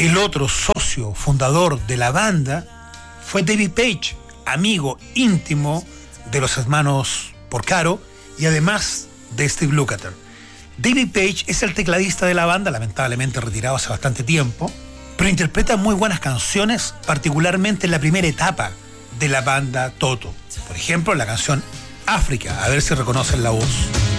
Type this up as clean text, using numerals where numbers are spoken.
El otro socio fundador de la banda fue David Page, amigo íntimo de los hermanos Porcaro y además de Steve Lukather. David Page es el tecladista de la banda, lamentablemente retirado hace bastante tiempo, pero interpreta muy buenas canciones, particularmente en la primera etapa de la banda Toto. Por ejemplo, la canción África, a ver si reconocen la voz.